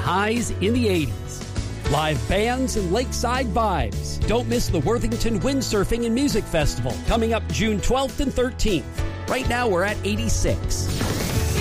highs in the 80s. Live bands and lakeside vibes. Don't miss the Worthington Windsurfing and Music Festival coming up June 12th and 13th. Right now we're at 86.